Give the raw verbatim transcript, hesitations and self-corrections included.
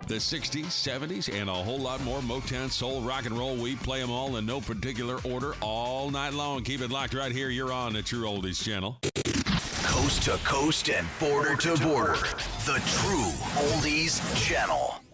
the sixties, seventies, and a whole lot more Motown, soul, rock and roll. We play them all in no particular order all night long. Keep it locked right here. You're on the True Oldies channel. Coast to coast and border to border. The True Oldies channel.